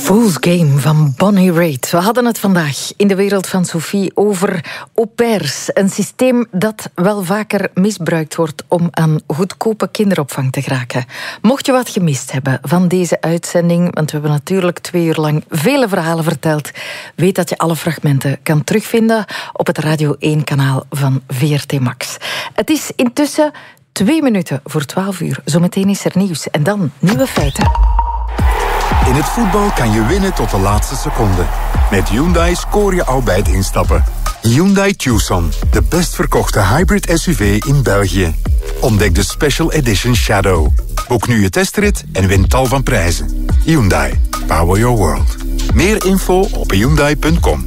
Fool's Game van Bonnie Raitt. We hadden het vandaag in de wereld van Sophie over au pairs. Een systeem dat wel vaker misbruikt wordt om aan goedkope kinderopvang te geraken. Mocht je wat gemist hebben van deze uitzending, want we hebben natuurlijk 2 uur lang vele verhalen verteld, weet dat je alle fragmenten kan terugvinden op het Radio 1-kanaal van VRT Max. Het is intussen 2 minuten voor 12 uur. Zometeen is er nieuws en dan nieuwe feiten. In het voetbal kan je winnen tot de laatste seconde. Met Hyundai scoor je al bij het instappen. Hyundai Tucson, de best verkochte hybrid SUV in België. Ontdek de Special Edition Shadow. Boek nu je testrit en win tal van prijzen. Hyundai, power your world. Meer info op hyundai.com.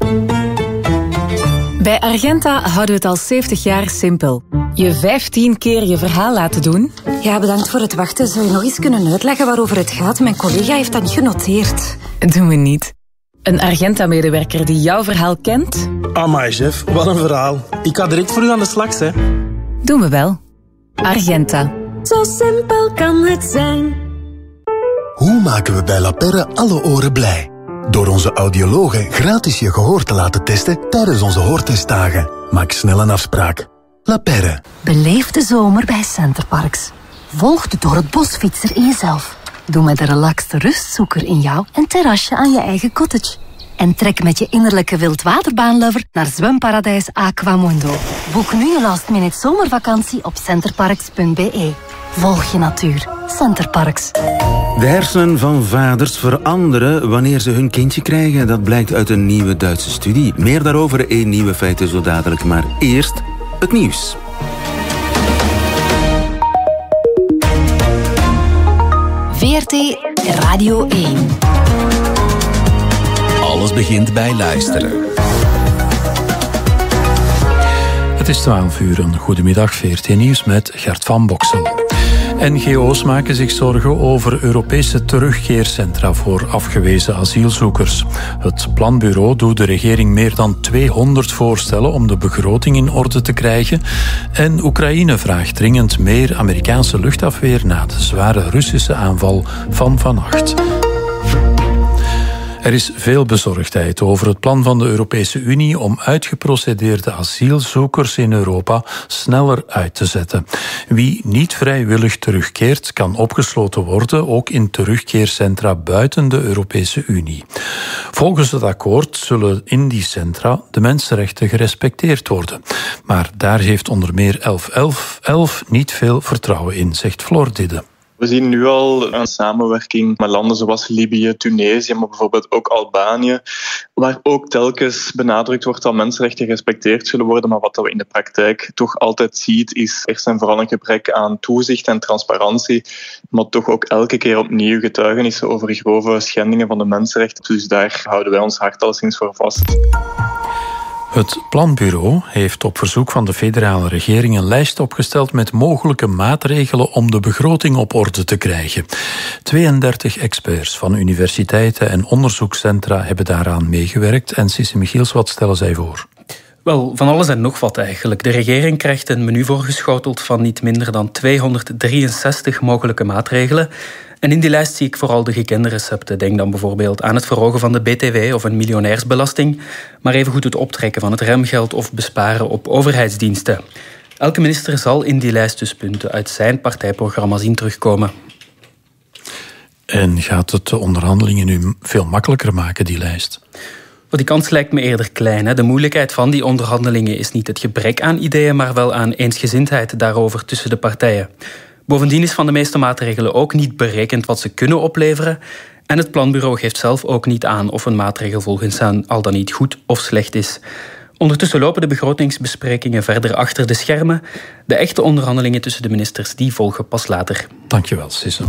Bij Argenta houden we het al 70 jaar simpel. Je 15 keer je verhaal laten doen. Ja, bedankt voor het wachten. Zou je nog eens kunnen uitleggen waarover het gaat? Mijn collega heeft dat niet genoteerd. Doen we niet. Een Argenta-medewerker die jouw verhaal kent. Amai, chef, wat een verhaal. Ik ga direct voor u aan de slag, hè. Doen we wel. Argenta. Zo simpel kan het zijn. Hoe maken we bij La Perre alle oren blij? Door onze audiologen gratis je gehoor te laten testen tijdens onze hoortestdagen. Maak snel een afspraak. La Perre. Beleef de zomer bij Centerparks. Volg de door het bosfietser in jezelf. Doe met de relaxte rustzoeker in jou een terrasje aan je eigen cottage. En trek met je innerlijke wildwaterbaanlover naar zwemparadijs Aquamundo. Boek nu je last-minute zomervakantie op centerparks.be. Volg je natuur. Centerparks. De hersenen van vaders veranderen wanneer ze hun kindje krijgen. Dat blijkt uit een nieuwe Duitse studie. Meer daarover in Nieuwe Feiten zo dadelijk. Maar eerst het nieuws. VRT Radio 1. Alles begint bij luisteren. Het is 12 uur. Een goedemiddag, VRT Nieuws met Gert van Boksel. NGO's maken zich zorgen over Europese terugkeercentra voor afgewezen asielzoekers. Het planbureau doet de regering meer dan 200 voorstellen om de begroting in orde te krijgen. En Oekraïne vraagt dringend meer Amerikaanse luchtafweer na de zware Russische aanval van vannacht. Er is veel bezorgdheid over het plan van de Europese Unie om uitgeprocedeerde asielzoekers in Europa sneller uit te zetten. Wie niet vrijwillig terugkeert, kan opgesloten worden, ook in terugkeercentra buiten de Europese Unie. Volgens het akkoord zullen in die centra de mensenrechten gerespecteerd worden. Maar daar heeft onder meer 1111 niet veel vertrouwen in, zegt Floor Didde. We zien nu al een samenwerking met landen zoals Libië, Tunesië, maar bijvoorbeeld ook Albanië, waar ook telkens benadrukt wordt dat mensenrechten gerespecteerd zullen worden. Maar wat we in de praktijk toch altijd ziet, is eerst en vooral een gebrek aan toezicht en transparantie, maar toch ook elke keer opnieuw getuigenissen over grove schendingen van de mensenrechten. Dus daar houden wij ons hart alleszins voor vast. Het planbureau heeft op verzoek van de federale regering een lijst opgesteld met mogelijke maatregelen om de begroting op orde te krijgen. 32 experts van universiteiten en onderzoekscentra hebben daaraan meegewerkt. En Sissi Michiels, wat stellen zij voor? Wel, van alles en nog wat eigenlijk. De regering krijgt een menu voorgeschoteld van niet minder dan 263 mogelijke maatregelen. En in die lijst zie ik vooral de gekende recepten. Denk dan bijvoorbeeld aan het verhogen van de BTW of een miljonairsbelasting, maar evengoed het optrekken van het remgeld of besparen op overheidsdiensten. Elke minister zal in die lijst dus punten uit zijn partijprogramma zien terugkomen. En gaat het de onderhandelingen nu veel makkelijker maken, die lijst? Die kans lijkt me eerder klein. Hè. De moeilijkheid van die onderhandelingen is niet het gebrek aan ideeën, maar wel aan eensgezindheid daarover tussen de partijen. Bovendien is van de meeste maatregelen ook niet berekend wat ze kunnen opleveren. En het planbureau geeft zelf ook niet aan of een maatregel volgens hen al dan niet goed of slecht is. Ondertussen lopen de begrotingsbesprekingen verder achter de schermen. De echte onderhandelingen tussen de ministers die volgen pas later. Dankjewel, Sisse.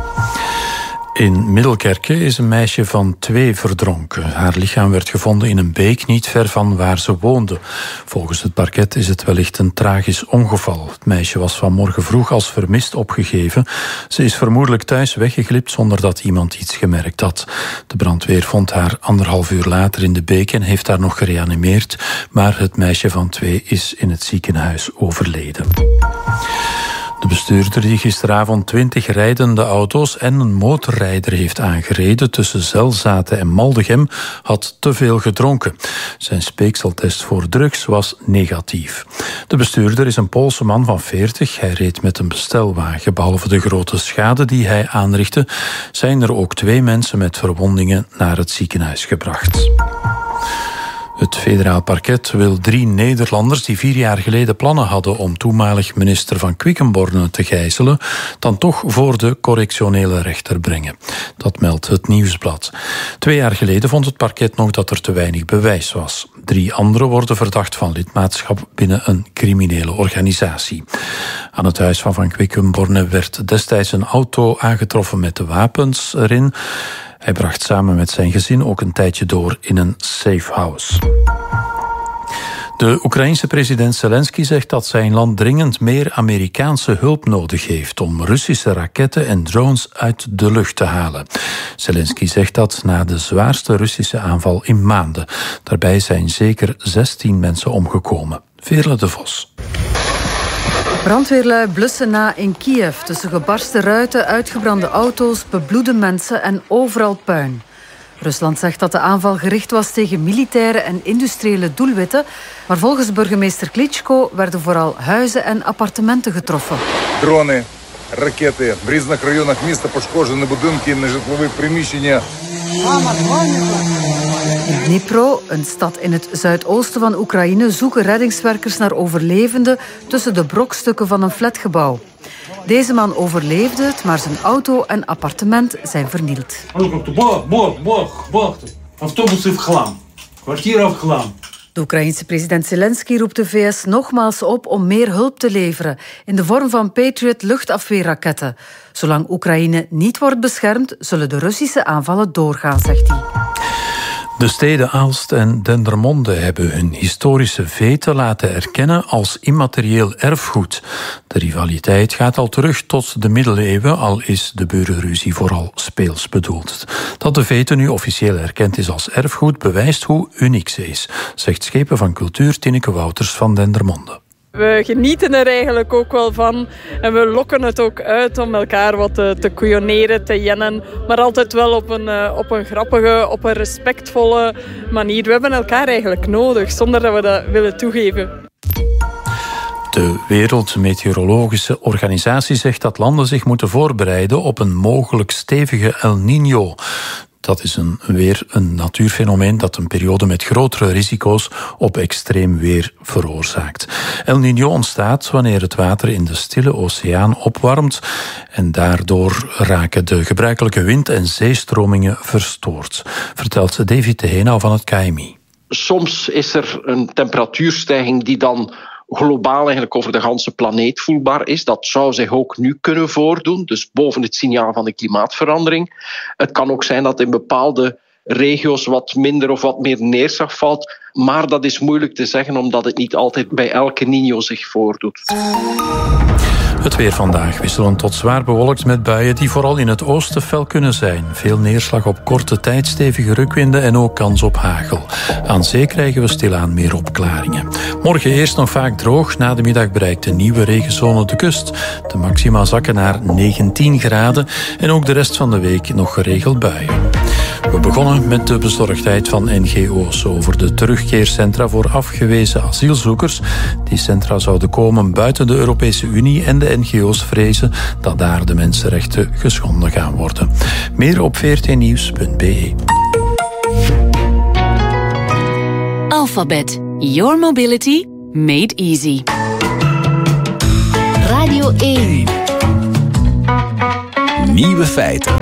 In Middelkerke is een meisje van 2 verdronken. Haar lichaam werd gevonden in een beek niet ver van waar ze woonde. Volgens het parket is het wellicht een tragisch ongeval. Het meisje was vanmorgen vroeg als vermist opgegeven. Ze is vermoedelijk thuis weggeglipt zonder dat iemand iets gemerkt had. De brandweer vond haar 1,5 uur later in de beek en heeft haar nog gereanimeerd. Maar het meisje van 2 is in het ziekenhuis overleden. De bestuurder die gisteravond 20 rijdende auto's en een motorrijder heeft aangereden tussen Zelzaten en Maldegem had te veel gedronken. Zijn speekseltest voor drugs was negatief. De bestuurder is een Poolse man van 40. Hij reed met een bestelwagen. Behalve de grote schade die hij aanrichtte, zijn er ook 2 mensen met verwondingen naar het ziekenhuis gebracht. Het federaal parket wil 3 Nederlanders die 4 jaar geleden plannen hadden om toenmalig minister van Quickenborne te gijzelen, dan toch voor de correctionele rechter brengen. Dat meldt het Nieuwsblad. 2 jaar geleden vond het parket nog dat er te weinig bewijs was. 3 anderen worden verdacht van lidmaatschap binnen een criminele organisatie. Aan het huis van Quickenborne werd destijds een auto aangetroffen met de wapens erin. Hij bracht samen met zijn gezin ook een tijdje door in een safe house. De Oekraïense president Zelensky zegt dat zijn land dringend meer Amerikaanse hulp nodig heeft om Russische raketten en drones uit de lucht te halen. Zelensky zegt dat na de zwaarste Russische aanval in maanden. Daarbij zijn zeker 16 mensen omgekomen. Veerle de Vos. Brandweerlui blussen na in Kiev. Tussen gebarsten ruiten, uitgebrande auto's, bebloede mensen en overal puin. Rusland zegt dat de aanval gericht was tegen militaire en industriële doelwitten, maar volgens burgemeester Klitschko werden vooral huizen en appartementen getroffen. Dronen, raketten, в різних районах міста пошкоджені будинки, нежитлові приміщення. In Dnipro, een stad in het zuidoosten van Oekraïne, zoeken reddingswerkers naar overlevenden tussen de brokstukken van een flatgebouw. Deze man overleefde het, maar zijn auto en appartement zijn vernield. De Oekraïense president Zelensky roept de VS nogmaals op om meer hulp te leveren in de vorm van Patriot luchtafweerraketten. Zolang Oekraïne niet wordt beschermd, zullen de Russische aanvallen doorgaan, zegt hij. De steden Aalst en Dendermonde hebben hun historische vete laten erkennen als immaterieel erfgoed. De rivaliteit gaat al terug tot de middeleeuwen, al is de burenruzie vooral speels bedoeld. Dat de vete nu officieel erkend is als erfgoed bewijst hoe uniek ze is, zegt schepen van cultuur Tineke Wouters van Dendermonde. We genieten er eigenlijk ook wel van en we lokken het ook uit om elkaar wat te couilloneren, te jennen, maar altijd wel op een grappige, op een respectvolle manier. We hebben elkaar eigenlijk nodig, zonder dat we dat willen toegeven. De Wereldmeteorologische Organisatie zegt dat landen zich moeten voorbereiden op een mogelijk stevige El Niño. Dat is weer een natuurfenomeen dat een periode met grotere risico's op extreem weer veroorzaakt. El Niño ontstaat wanneer het water in de Stille Oceaan opwarmt en daardoor raken de gebruikelijke wind- en zeestromingen verstoord, vertelt David de Henau van het KMI. Soms is er een temperatuurstijging die dan globaal eigenlijk over de ganse planeet voelbaar is. Dat zou zich ook nu kunnen voordoen, dus boven het signaal van de klimaatverandering. Het kan ook zijn dat in bepaalde regio's wat minder of wat meer neerslag valt, maar dat is moeilijk te zeggen omdat het niet altijd bij elke Niño zich voordoet. Het weer vandaag wisselend tot zwaar bewolkt met buien die vooral in het oosten fel kunnen zijn. Veel neerslag op korte tijd, stevige rukwinden en ook kans op hagel. Aan zee krijgen we stilaan meer opklaringen. Morgen eerst nog vaak droog, na de middag bereikt de nieuwe regenzone de kust. De maxima zakken naar 19 graden en ook de rest van de week nog geregeld buien. We begonnen met de bezorgdheid van NGO's over de terugkeercentra voor afgewezen asielzoekers. Die centra zouden komen buiten de Europese Unie en de NGO's vrezen dat daar de mensenrechten geschonden gaan worden. Meer op vrtnieuws.be. Alphabet. Your mobility made easy. Radio 1. Nieuwe feiten.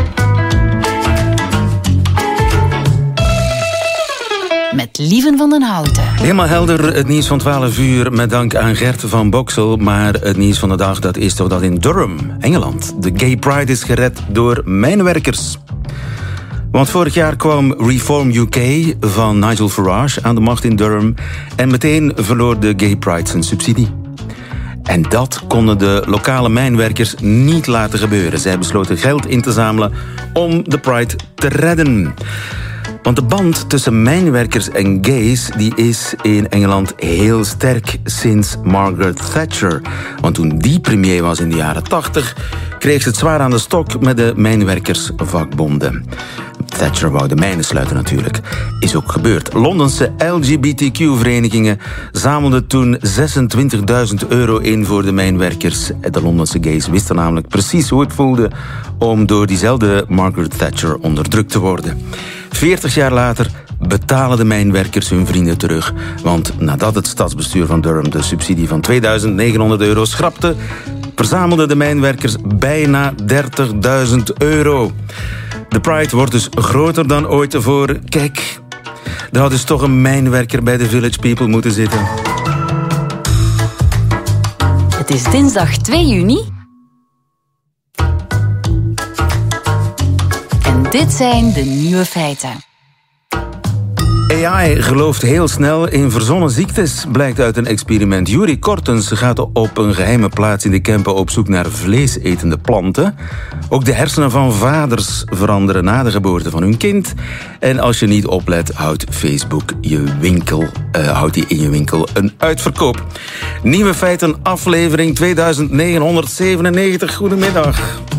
Met Lieven van den Houten. Helemaal helder, het nieuws van 12 uur met dank aan Gert van Boksel. Maar het nieuws van de dag, dat is toch dat in Durham, Engeland, de Gay Pride is gered door mijnwerkers. Want vorig jaar kwam Reform UK van Nigel Farage aan de macht in Durham en meteen verloor de Gay Pride zijn subsidie. En dat konden de lokale mijnwerkers niet laten gebeuren. Zij besloten geld in te zamelen om de Pride te redden. Want de band tussen mijnwerkers en gays die is in Engeland heel sterk sinds Margaret Thatcher. Want toen die premier was in de jaren 80... kreeg ze het zwaar aan de stok met de mijnwerkersvakbonden. Thatcher wou de mijnen sluiten natuurlijk. Is ook gebeurd. Londense LGBTQ-verenigingen zamelden toen €26.000 in voor de mijnwerkers. De Londense gays wisten namelijk precies hoe het voelde om door diezelfde Margaret Thatcher onderdrukt te worden. 40 jaar later betalen de mijnwerkers hun vrienden terug. Want nadat het stadsbestuur van Durham de subsidie van €2.900 schrapte, verzamelden de mijnwerkers bijna €30.000. De Pride wordt dus groter dan ooit tevoren. Kijk, er had dus toch een mijnwerker bij de Village People moeten zitten. Het is dinsdag 2 juni. En dit zijn de nieuwe feiten. AI gelooft heel snel in verzonnen ziektes, blijkt uit een experiment. Yuri Kortens gaat op een geheime plaats in de Kempen op zoek naar vleesetende planten. Ook de hersenen van vaders veranderen na de geboorte van hun kind. En als je niet oplet, houdt Facebook houdt die in je winkel een uitverkoop. Nieuwe feiten, aflevering 2997. Goedemiddag.